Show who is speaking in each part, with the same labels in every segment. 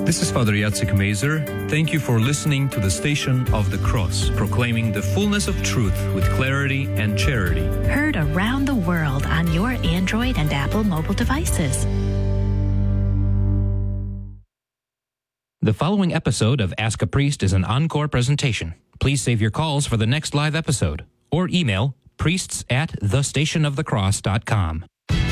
Speaker 1: This is Father Jacek Mazer. Thank you for listening to the Station of the Cross, proclaiming the fullness of truth with clarity and charity.
Speaker 2: Heard around the world on your Android and Apple mobile devices.
Speaker 3: The following episode of Ask a Priest is an encore presentation. Please save your calls for the next live episode or email priests@thestationofthecross.com.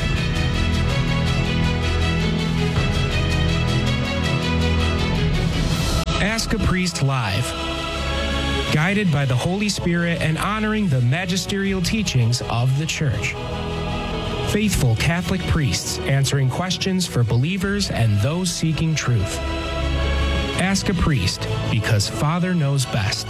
Speaker 4: Ask a Priest Live. Guided by the Holy Spirit and honoring the magisterial teachings of the Church. Faithful Catholic priests answering questions for believers and those seeking truth. Ask a Priest, because Father knows best.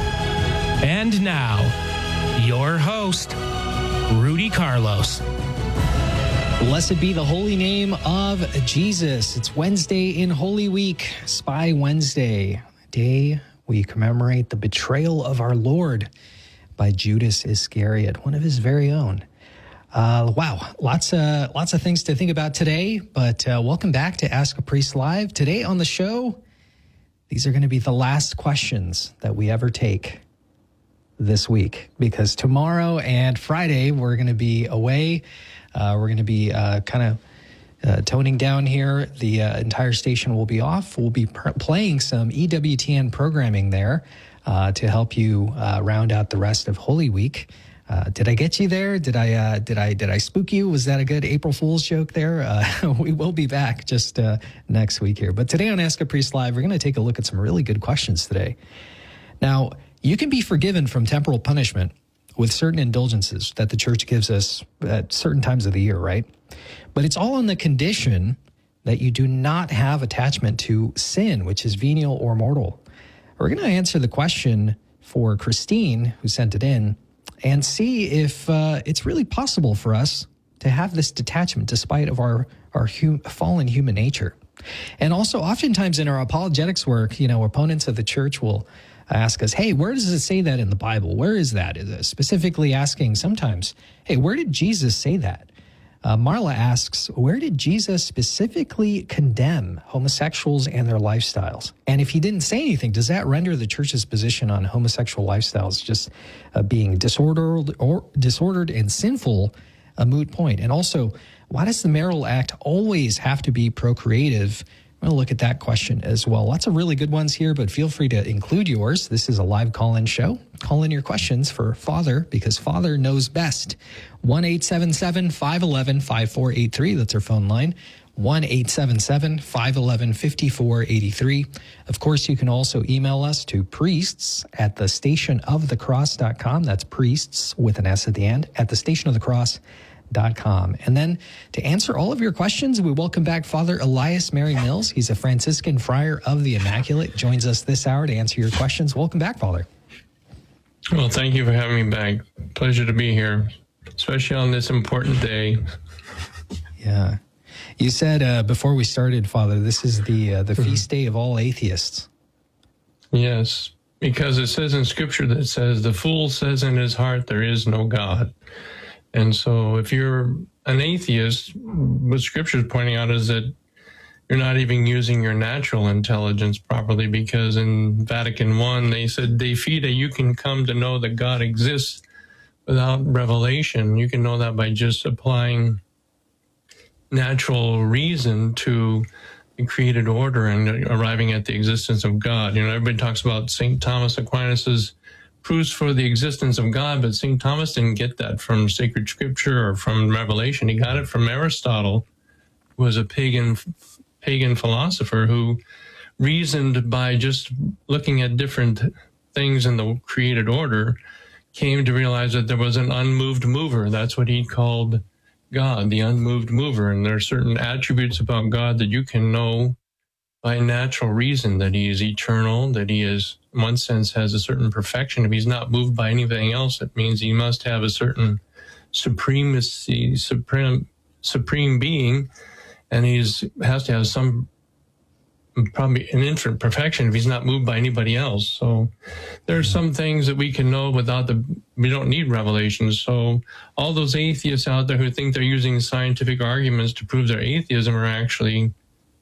Speaker 4: And now, your host, Rudy Carlos.
Speaker 5: Blessed be the holy name of Jesus. It's Wednesday in Holy Week, Spy Wednesday, a day we commemorate the betrayal of our Lord by Judas Iscariot, one of his very own. Wow, lots of things to think about today, but welcome back to Ask a Priest Live. Today on the show, these are going to be the last questions that we ever take this week, because tomorrow and Friday we're going to be away. We're going to be toning down here. The entire station will be off. We'll be playing some EWTN programming there to help you round out the rest of Holy Week. Did I get you there? Did I spook you? Was that a good April Fool's joke there? We will be back just next week here. But today on Ask a Priest Live, we're going to take a look at some really good questions today. Now, you can be forgiven from temporal punishment with certain indulgences that the church gives us at certain times of the year, right? But it's all on the condition that you do not have attachment to sin, which is venial or mortal. We're going to answer the question for Christine, who sent it in, and see if it's really possible for us to have this detachment despite of our fallen human nature. And also, oftentimes in our apologetics work, opponents of the church will ask us, hey, where does it say that in the Bible? Where is that? Specifically asking sometimes, hey, where did Jesus say that? Marla asks, where did Jesus specifically condemn homosexuals and their lifestyles? And if he didn't say anything, does that render the church's position on homosexual lifestyles just being disordered and sinful a moot point? And also, why does the marital act always have to be procreative? I'm going to look at that question as well. Lots of really good ones here, but feel free to include yours. This is a live call-in show. Call in your questions for Father, because Father knows best. 1-877-511-5483. That's our phone line. 1-877-511-5483. Of course, you can also email us to priests@thestationofthecross.com. That's priests with an S at the end, at thestationofthecross.com. And then to answer all of your questions, we welcome back Father Elias Mary Mills. He's a Franciscan friar of the Immaculate. Joins us this hour to answer your questions. Welcome back, Father.
Speaker 6: Well, thank you for having me back. Pleasure to be here, especially on this important day.
Speaker 5: Yeah. You said before we started, Father, this is the feast day of all atheists.
Speaker 6: Yes, because it says in Scripture that says, the fool says in his heart, there is no God. And so if you're an atheist, what Scripture is pointing out is that you're not even using your natural intelligence properly, because in Vatican I, they said, de fide, you can come to know that God exists without revelation. You can know that by just applying natural reason to the created order and arriving at the existence of God. Everybody talks about St. Thomas Aquinas's proofs for the existence of God, but St. Thomas didn't get that from sacred scripture or from revelation. He got it from Aristotle, who was a pagan philosopher who reasoned by just looking at different things in the created order, came to realize that there was an unmoved mover. That's what he called God, the unmoved mover. And there are certain attributes about God that you can know by natural reason, that he is eternal, that he is, in one sense, has a certain perfection. If he's not moved by anything else, it means he must have a certain supreme being, and has to have some, probably an infinite perfection if he's not moved by anybody else. So there are some things that we can know we don't need revelations. So all those atheists out there who think they're using scientific arguments to prove their atheism are actually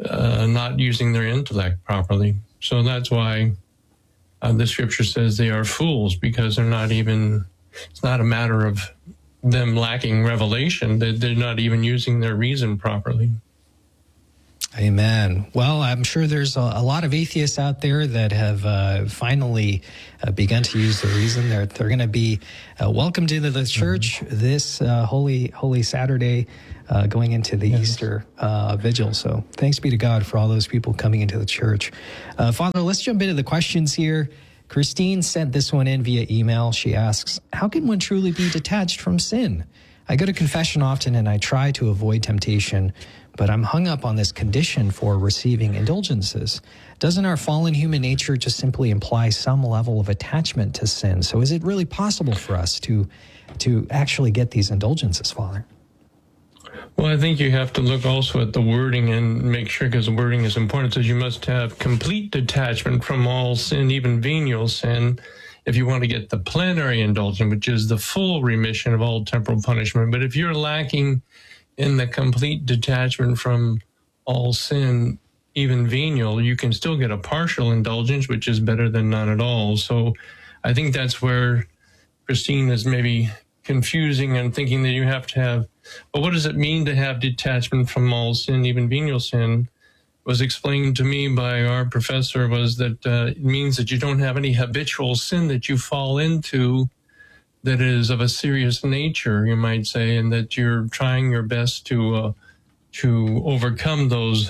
Speaker 6: not using their intellect properly. So that's why the scripture says they are fools, because they're not even, it's not a matter of them lacking revelation. They're not even using their reason properly.
Speaker 5: Amen. Well, I'm sure there's a lot of atheists out there that have finally begun to use their reason. They're going to be welcomed into the church this Holy Saturday, going into the Easter Vigil. So thanks be to God for all those people coming into the church. Father, let's jump into the questions here. Christine sent this one in via email. She asks, how can one truly be detached from sin? I go to confession often and I try to avoid temptation, but I'm hung up on this condition for receiving indulgences. Doesn't our fallen human nature just simply imply some level of attachment to sin? So is it really possible for us to actually get these indulgences, Father?
Speaker 6: Well, I think you have to look also at the wording and make sure, because the wording is important. It says you must have complete detachment from all sin, even venial sin, if you want to get the plenary indulgence, which is the full remission of all temporal punishment. But if you're lacking in the complete detachment from all sin, even venial, you can still get a partial indulgence, which is better than none at all. So I think that's where Christine is maybe confusing and thinking that you have to have, but what does it mean to have detachment from all sin, even venial sin? Was explained to me by our professor was that it means that you don't have any habitual sin that you fall into that is of a serious nature, you might say, and that you're trying your best to overcome those.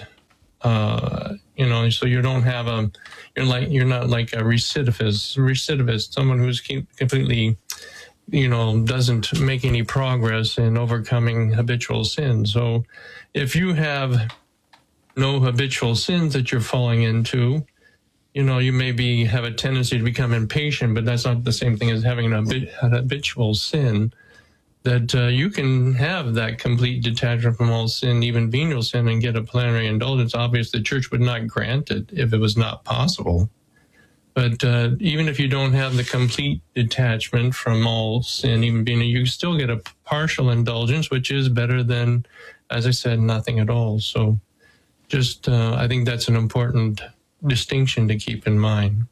Speaker 6: So you don't have you're not like a recidivist, someone who's completely, doesn't make any progress in overcoming habitual sin. So if you have no habitual sins that you're falling into, you maybe have a tendency to become impatient, but that's not the same thing as having an habitual sin, that you can have that complete detachment from all sin, even venial sin, and get a plenary indulgence. Obviously, the church would not grant it if it was not possible. But even if you don't have the complete detachment from all sin, even venial, you still get a partial indulgence, which is better than, as I said, nothing at all. So just, I think that's an important distinction to keep in mind.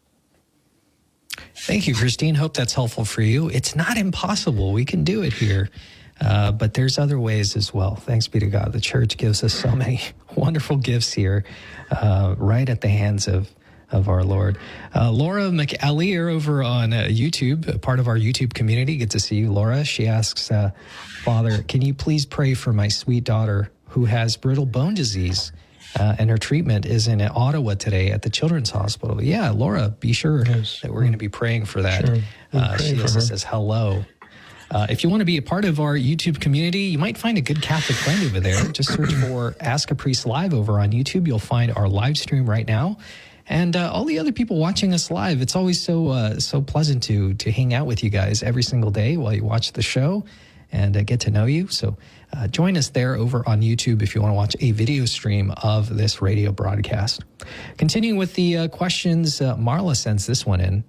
Speaker 5: Thank you, Christine. Hope that's helpful for you. It's not impossible. We can do it here, but there's other ways as well. Thanks be to God. The church gives us so many wonderful gifts here, right at the hands of our Lord. Laura McAleer over on YouTube, part of our YouTube community. Good to see you, Laura. She asks, Father, can you please pray for my sweet daughter who has brittle bone disease? And her treatment is in Ottawa today at the Children's Hospital. Yeah, Laura, be sure that we're going to be praying for that.
Speaker 6: Sure.
Speaker 5: She also says hello. If you want to be a part of our YouTube community, you might find a good Catholic friend over there. Just search for Ask a Priest Live over on YouTube. You'll find our live stream right now. And all the other people watching us live. It's always so pleasant to hang out with you guys every single day while you watch the show and get to know you. So join us there over on YouTube if you want to watch a video stream of this radio broadcast. Continuing with the questions, Marla sends this one in.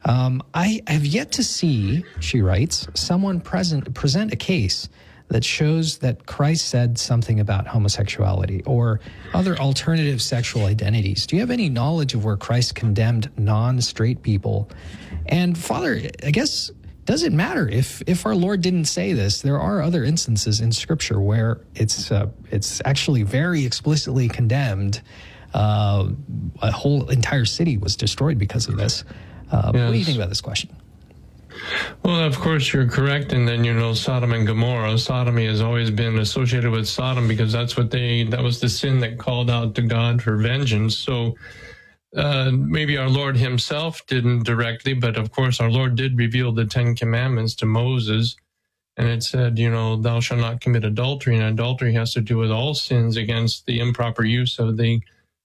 Speaker 5: I have yet to see, she writes, someone present a case that shows that Christ said something about homosexuality or other alternative sexual identities. Do you have any knowledge of where Christ condemned non-straight people? And Father, I guess, does it matter if our Lord didn't say this? There are other instances in Scripture where it's actually very explicitly condemned. A whole entire city was destroyed because of this.
Speaker 6: Yes.
Speaker 5: What do you think about this question?
Speaker 6: Well, of course, you're correct. And then, Sodom and Gomorrah. Sodomy has always been associated with Sodom because that was the sin that called out to God for vengeance. So maybe our Lord himself didn't directly, but of course our Lord did reveal the 10 Commandments to Moses. And it said, thou shalt not commit adultery. And adultery has to do with all sins against the improper use of the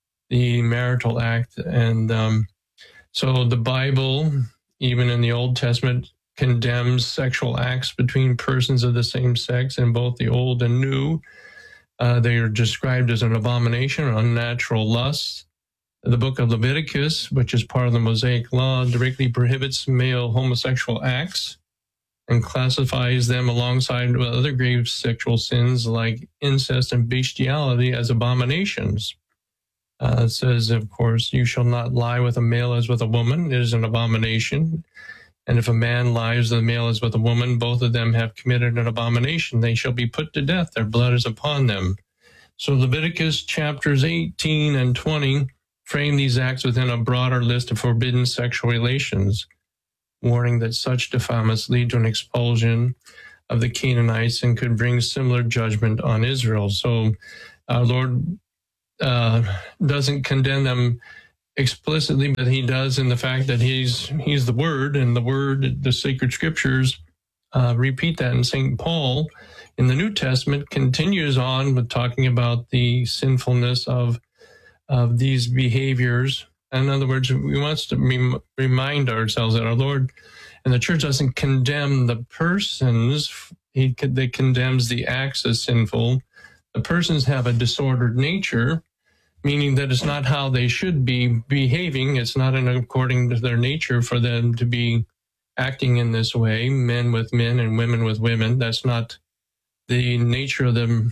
Speaker 6: marital act. And so the Bible, even in the Old Testament, condemns sexual acts between persons of the same sex in both the Old and New. They are described as an abomination, unnatural lust. The book of Leviticus, which is part of the Mosaic Law, directly prohibits male homosexual acts and classifies them alongside other grave sexual sins like incest and bestiality as abominations. It says, of course, you shall not lie with a male as with a woman. It is an abomination. And if a man lies with a male as with a woman, both of them have committed an abomination. They shall be put to death. Their blood is upon them. So Leviticus chapters 18 and 20 frame these acts within a broader list of forbidden sexual relations, warning that such defilements lead to an expulsion of the Canaanites and could bring similar judgment on Israel. So our Lord doesn't condemn them explicitly, but he does in the fact that he's the Word, and the Word, the sacred scriptures, repeat that. And St. Paul in the New Testament continues on with talking about the sinfulness of these behaviors. In other words, we want to remind ourselves that our Lord and the church doesn't condemn the persons. They condemns the acts as sinful. The persons have a disordered nature, meaning that it's not how they should be behaving. It's not according to their nature for them to be acting in this way, men with men and women with women. That's not the nature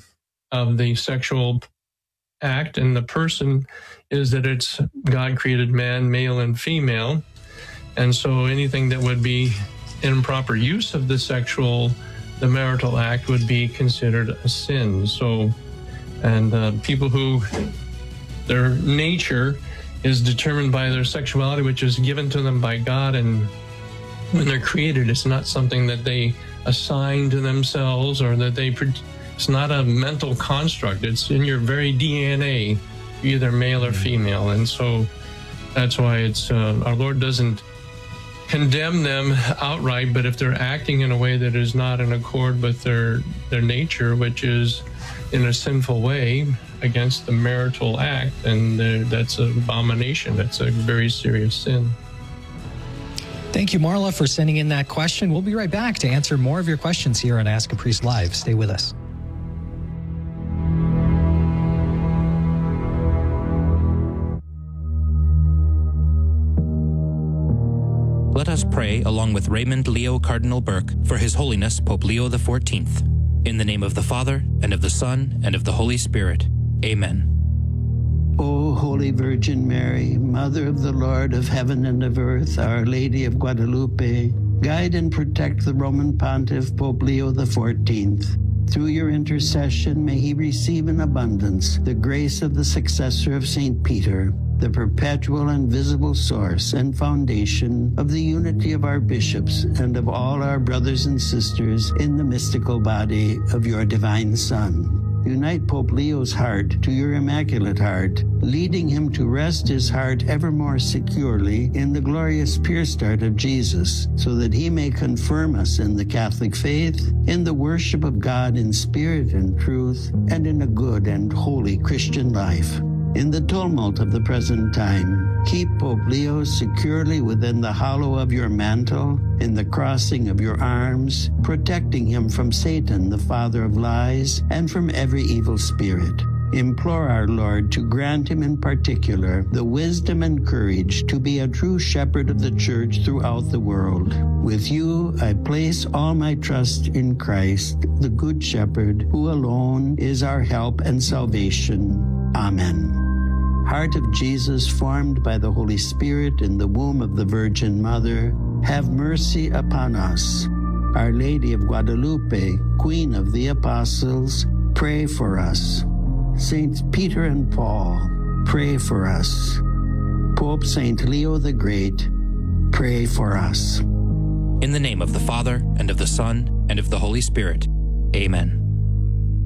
Speaker 6: of the sexual act. And the person is that it's God created man, male and female. And so anything that would be improper use of the marital act would be considered a sin. So, and people who their nature is determined by their sexuality, which is given to them by God, and when they're created, it's not something that they assign to themselves or that it's not a mental construct. It's in your very DNA, either male or female. And so that's why it's our Lord doesn't condemn them outright, but if they're acting in a way that is not in accord with their nature, which is in a sinful way against the marital act, and that's an abomination. That's a very serious sin.
Speaker 5: Thank you, Marla, for sending in that question. We'll be right back to answer more of your questions here on Ask a Priest Live. Stay with us.
Speaker 3: Let us pray along with Raymond Leo Cardinal Burke for His Holiness Pope Leo XIV. In the name of the Father, and of the Son, and of the Holy Spirit. Amen.
Speaker 7: O Holy Virgin Mary, Mother of the Lord of heaven and of earth, Our Lady of Guadalupe, guide and protect the Roman Pontiff Pope Leo XIV. Through your intercession, may he receive in abundance the grace of the successor of St. Peter, the perpetual and visible source and foundation of the unity of our bishops and of all our brothers and sisters in the mystical body of your divine Son. Unite Pope Leo's heart to your Immaculate Heart, leading him to rest his heart ever more securely in the glorious pure start of Jesus, so that he may confirm us in the Catholic faith, in the worship of God in spirit and truth, and in a good and holy Christian life. In the tumult of the present time, keep Pope Leo securely within the hollow of your mantle, in the crossing of your arms, protecting him from Satan, the father of lies, and from every evil spirit. Implore our Lord to grant him in particular the wisdom and courage to be a true shepherd of the Church throughout the world. With you, I place all my trust in Christ, the Good Shepherd, who alone is our help and salvation. Amen. Heart of Jesus, formed by the Holy Spirit in the womb of the Virgin Mother, have mercy upon us. Our Lady of Guadalupe, Queen of the Apostles, pray for us. Saints Peter and Paul, pray for us. Pope Saint Leo the Great, pray for us.
Speaker 3: In the name of the Father, and of the Son, and of the Holy Spirit. Amen.